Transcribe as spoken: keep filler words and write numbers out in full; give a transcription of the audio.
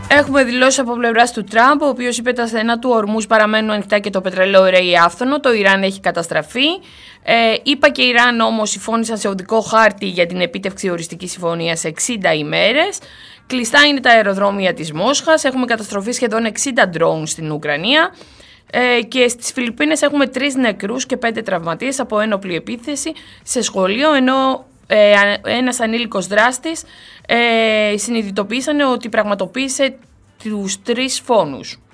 Έχουμε δηλώσει από πλευράς του Τραμπ, ο οποίος είπε τα στενά του ορμούς παραμένουν ανοιχτά και το πετρελαίο ρέει άφθονο. Το Ιράν έχει καταστραφεί. Ε, είπα και Ιράν όμως συμφώνησαν σε οδικό χάρτη για την επίτευξη οριστικής συμφωνίας σε εξήντα ημέρες. Κλειστά είναι τα αεροδρόμια της Μόσχας. Έχουμε καταστροφή σχεδόν εξήντα ντρόουν στην Ουκρανία. Ε, και στις Φιλιππίνες έχουμε τρεις νεκρούς και πέντε τραυματίες από ένοπλη επίθεση σε σχολείο, ενώ ε, ένας ανήλικος δράστης ε, συνειδητοποίησανε ότι πραγματοποίησε τους τρεις φόνους.